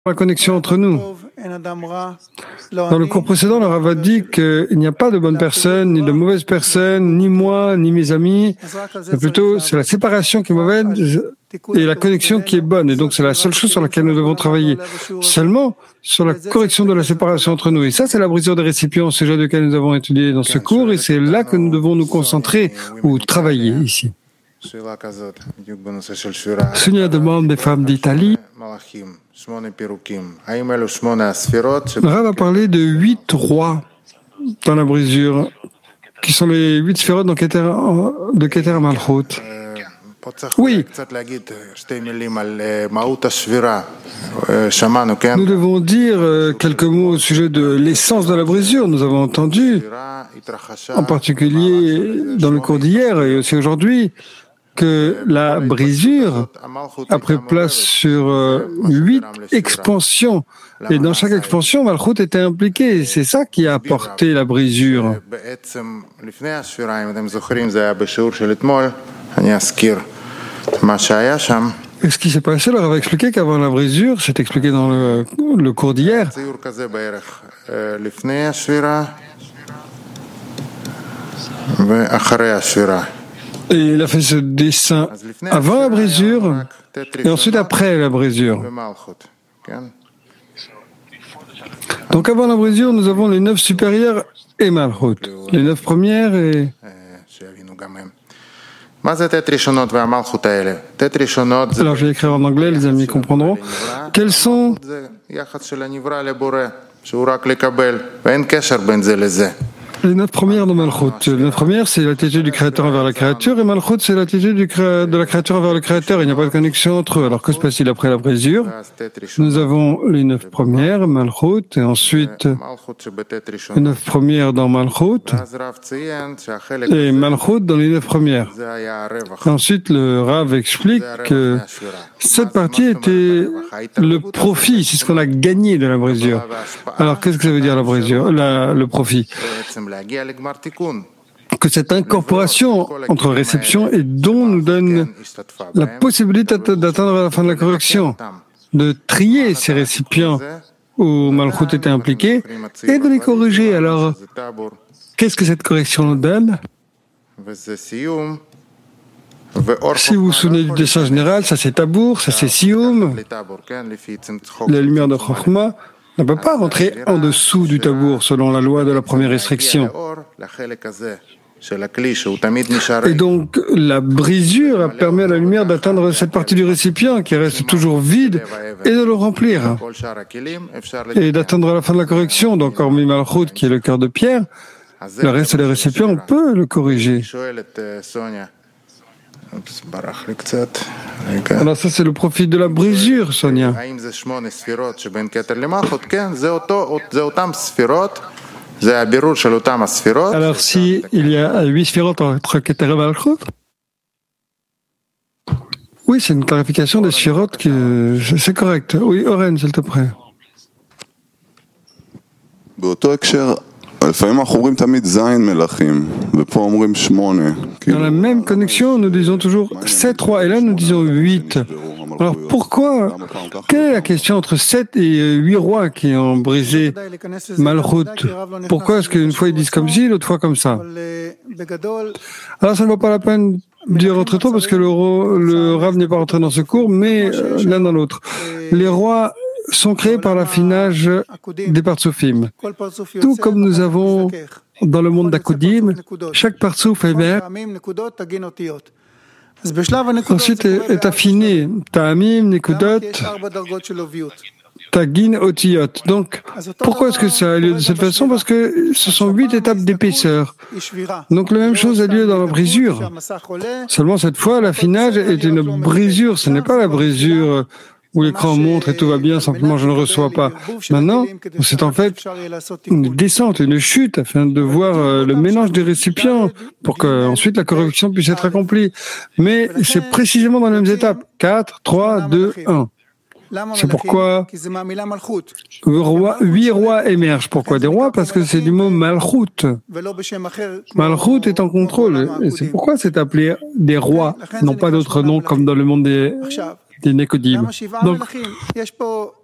la connexion entre nous. Dans le cours précédent, le Rav a dit qu'il n'y a pas de bonne personne, ni de mauvaise personne, ni moi, ni mes amis, mais plutôt c'est la séparation qui est mauvaise et la connexion qui est bonne. Et donc c'est la seule chose sur laquelle nous devons travailler. Seulement sur la correction de la séparation entre nous. Et ça, c'est la brisure des récipients, au sujet duquel nous avons étudié dans ce cours, et c'est là que nous devons nous concentrer ou travailler ici. Sonia demande des femmes d'Italie. Le Rav a parlé de 8 rois dans la brisure, qui sont les 8 sphérotes de Keter Malchut. Oui. Nous devons dire quelques mots au sujet de l'essence de la brisure. Nous avons entendu, en particulier dans le cours d'hier et aussi aujourd'hui, que la brisure a pris place sur 8 expansions. Et dans chaque expansion, Malchut était impliqué. C'est ça qui a apporté la brisure. Et ce qui s'est passé, leur avait expliqué qu'avant la brisure, c'est expliqué dans le cours d'hier. Et il a fait ce dessin avant la brisure et ensuite après la brisure. Donc avant la brisure, nous avons les 9 supérieures et Malchut. Les 9 premières et... Alors je vais écrire en anglais, les amis comprendront. Quels sont... Les 9 premières de Malchut. Les 9 premières, c'est l'attitude du Créateur envers la créature, et Malchut, c'est l'attitude de la créature envers le Créateur. Il n'y a pas de connexion entre eux. Alors que se passe-t-il après la brisure? Nous avons les 9 premières, Malchut, et ensuite les 9 premières dans Malchut, et Malchut dans les 9 premières. Et ensuite, le Rav explique que cette partie était le profit, c'est ce qu'on a gagné de la brisure. Alors, qu'est-ce que ça veut dire la brisure, le profit? Que cette incorporation entre réception et don nous donne la possibilité d'atteindre la fin de la correction, de trier ces récipients où Malchut était impliqué et de les corriger. Alors, qu'est-ce que cette correction nous donne? Si vous vous souvenez du dessin général, ça c'est Tabour, ça c'est Sioum, la lumière de Chokhmah ne peut pas rentrer en dessous du tabour selon la loi de la première restriction. Et donc, la brisure a permis à la lumière d'atteindre cette partie du récipient qui reste toujours vide et de le remplir. Et d'atteindre la fin de la correction. Donc, hormis Malchut, qui est le cœur de pierre, le reste des récipients, on peut le corriger. Alors ça, c'est le profit de la brisure, Sonia. Alors si il y a 8 sphérotes entre Keter et Malchut? Oui, c'est une clarification des sphérotes, c'est correct. Oui, Oren, s'il te plaît. Dans la même connexion, nous disons toujours 7 rois, et là nous disons 8. Alors pourquoi? Quelle est la question entre 7 et 8 rois qui ont brisé Malchut? Pourquoi est-ce qu'une fois ils disent comme ci, l'autre fois comme ça? Alors ça ne vaut pas la peine d'y rentrer trop parce que le Rav n'est pas rentré dans ce cours, mais l'un dans l'autre. Les rois sont créés par l'affinage des partsoufim. Tout comme nous avons dans le monde d'Akudim, chaque partsouf émerge. Ensuite est affiné Ta'amim, Nekudot, Tagin, Otiyot. Donc, pourquoi est-ce que ça a lieu de cette façon? Parce que ce sont 8 étapes d'épaisseur. Donc, la même chose a lieu dans la brisure. Seulement, cette fois, l'affinage est une brisure. Ce n'est pas la brisure où l'écran montre et tout va bien, simplement je ne reçois pas. Maintenant, c'est en fait une descente, une chute, afin de voir le mélange des récipients, pour qu'ensuite la correction puisse être accomplie. Mais c'est précisément dans les mêmes étapes. 4, 3, 2, 1. C'est pourquoi 8 rois émergent. Pourquoi des rois? Parce que c'est du mot Malchut. Malchut est en contrôle. Et c'est pourquoi c'est appelé des rois, non pas d'autres noms comme dans le monde des Nekodim. Donc,